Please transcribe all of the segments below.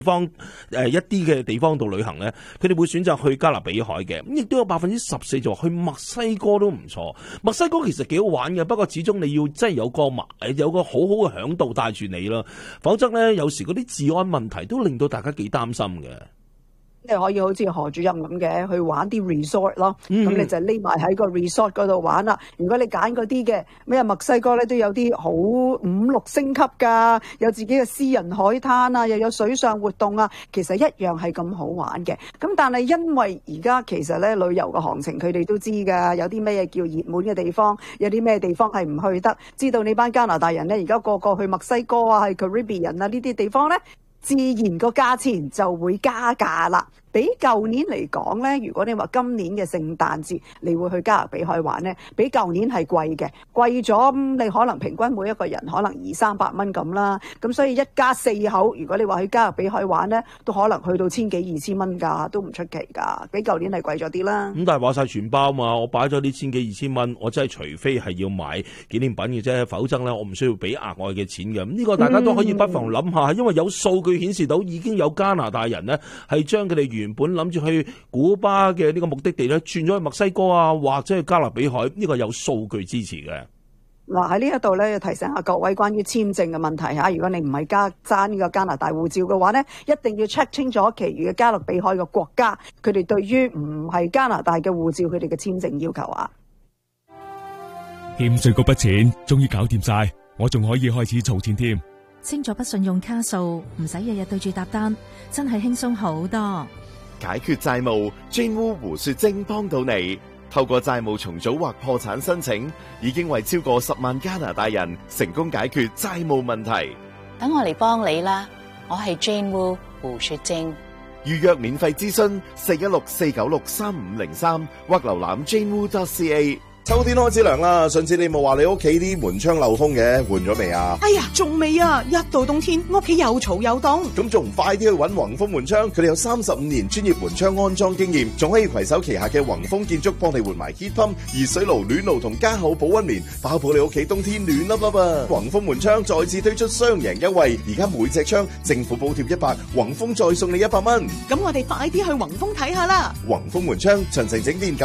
方一啲嘅地方度旅行咧，佢哋會選擇去加勒比海嘅，咁亦都有14%就話去墨西哥都唔錯。墨西哥其實幾好玩嘅，不過始終你要真係有個好好嘅響度帶住你啦，否則咧有時嗰啲治安問題都令到大家幾擔心嘅。 你可以好似何主任咁嘅去玩啲 resort 咯，咁你就匿埋喺個 resort 嗰度玩啦。如果你揀嗰啲嘅咩墨西哥咧，都有啲好5-6星級㗎，有自己嘅私人海灘啊，又有水上活動啊，其實一樣係咁好玩嘅。咁但係因為而家其實咧旅遊嘅行情佢哋都知㗎，有啲咩叫熱門嘅地方，有啲咩地方係唔去得。知道你班加拿大人咧而家個個去墨西哥啊，係 Caribbean 啊呢啲地方咧，自然個價錢就會加價啦。比舊年嚟講咧，如果你話今年嘅聖誕節你會去加勒比海玩咧，比舊年係貴嘅，貴咗你可能平均每一個人可能200-300蚊咁啦。咁所以一家4口，如果你話去加勒比海玩咧，都可能去到千幾2000蚊㗎，都唔出奇㗎。比舊年係貴咗啲啦。 咁但係話晒全包嘛，我擺咗啲千幾2000蚊，我真係除非係要買紀念品嘅啫，否則咧我唔需要俾額外嘅錢嘅。咁呢個大家都可以不妨諗下，因為有數據顯示到已經有加拿大人呢係將佢哋原本諗住去古巴嘅呢個目的地咧，轉咗去墨西哥啊，或者去加勒比海，呢個有數據支持嘅。 嗱，喺呢一度咧，要提醒下各位關於簽證嘅問題嚇。如果你唔係揸呢個加拿大護照嘅話咧，一定要 check 清楚其餘嘅加勒比海嘅國家，佢哋對於唔係加拿大嘅護照，佢哋嘅簽證要求啊。 欠稅嗰筆錢終於搞掂晒，我仲可以開始儲錢添。 清咗筆信用卡數，唔使日日對住搭單，真係輕鬆好多。 解決債務，Jane Wu 胡雪晶幫到你。透過債務重組或破產申請，已經為超過10萬加拿大人成功解決債務問題。 等我嚟幫你啦，我係 Jane Wu 胡雪晶。 預約免費諮詢416-496-3503或瀏覽 janewu.ca。 秋天開始涼啦，上次你冇話你屋企啲門窗漏風嘅，換咗未啊？ 哎呀，仲未啊！一到冬天，屋企又嘈又凍。 咁仲唔快啲去揾宏豐門窗？佢哋有35年專業門窗安裝經驗，仲可以攜手旗下嘅宏豐建築幫你換埋 heat pump、熱水爐、暖爐同加厚保溫棉，包保你屋企冬天暖粒粒啊！宏豐門窗再次推出雙贏優惠，而家每隻窗政府補貼100，宏豐再送你100蚊。 咁我哋快啲去宏豐睇下啦！ 宏豐門窗，詳情整電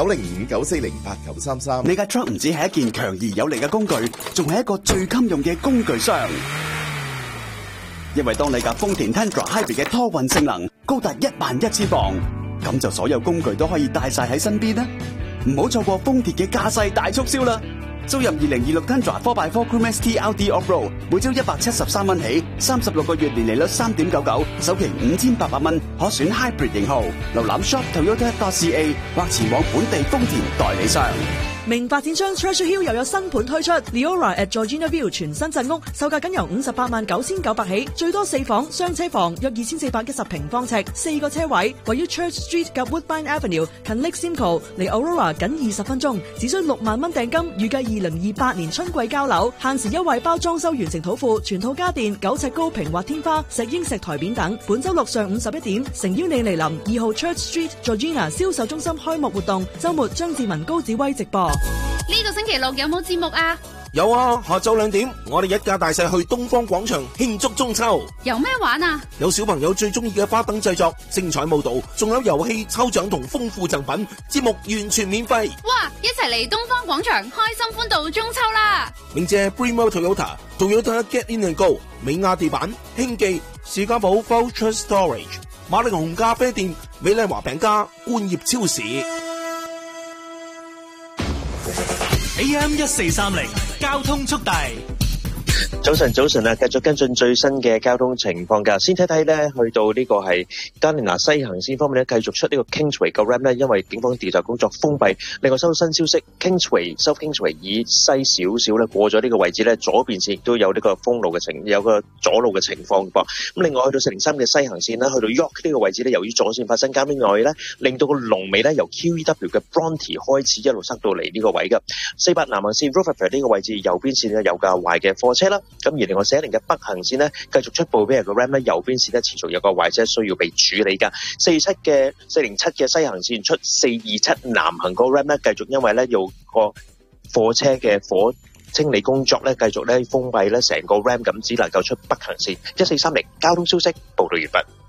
905-940-8933。 你架 truck 唔止係一件強而有力嘅工具，仲係一個最襟用嘅工具箱。因為當你架豐田 Tundra Hybrid 嘅拖運性能高達11000磅，咁就所有工具都可以帶晒喺身邊啦。唔好錯過豐田嘅駕駛大促銷啦！租入2026 Tundra 4x4 Crew Max T LD Off-Road， 每朝173蚊起，36個月年利率3.99%，首期5800蚊，可選 Hybrid 型號。瀏覽 shop.toyota.ca 或前往本地豐田代理商。 明發展商 Treasure Hill 又有新盤推出 Leora at Georgina View 全新鎮屋，售價僅由589900起，最多4房雙車房，約2410平方尺，4個車位，位於 Church Street 及 Woodbine Avenue， 近 Lake Simcoe， 離 Aurora 僅20分鐘，只需6萬蚊訂金，預計2028年春季交樓，限時優惠包裝修完成土庫，全套家電9尺高平滑天花、石英石台面等。本周六上午11點，誠邀你嚟臨2號 Church Street Georgina 銷售中心開幕活動，周末張志文高子威直播。 呢個星期六有冇節目啊？ 有啊，下晝2點，我哋一家大細去東方廣場慶祝中秋。 有咩玩啊？有小朋友最中意嘅花燈製作、精彩舞蹈，仲有遊戲、抽獎同豐富贈品，節目完全免費。 哇！一齊嚟東方廣場，開心歡度中秋啦！ 鳴謝 Brimo Toyota Get In and Go、美亞地板、興記、士嘉堡 Voucher Storage、馬力紅咖啡店、美麗華餅家、冠業超市。 AM1430交通速遞。 早晨啊，繼續跟進最新嘅交通情況㗎。先睇睇咧，去到呢個係加連拿西行線方面咧，繼續出呢個 Kingsway 個 ramp 咧，因為警方調查工作封閉。另外收到新消息 ，South Kingsway 以西少少咧過咗呢個位置咧，左邊線亦都有呢個封路嘅有個阻路嘅情況噃。咁另外去到403嘅西行線啦，去到 York 呢個位置咧，由於左線發生交通意外咧，令到個龍尾咧由 QEW 嘅 Bronte 開始一路塞到嚟呢個位㗎。48南行線 Rutherford 呢個位置右邊線咧有架壞嘅貨車啦。咁而另外410嘅北行線呢，繼續出部俾人個 RAM 咧，右邊線呢持續有個壞車需要被處理㗎。407嘅西行線出427南行個 RAM 咧，繼續因為咧要個貨車嘅火清理工作咧，繼續咧封閉咧成個 RAM，咁只能夠出北行線。1430交通消息報道完畢。